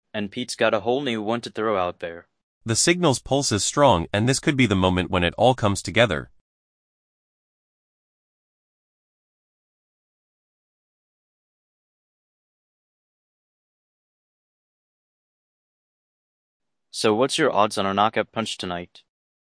and Pete's got a whole new one to throw out there. The signal's pulse is strong, and this could be the moment when it all comes together. So what's your odds on a knockout punch tonight?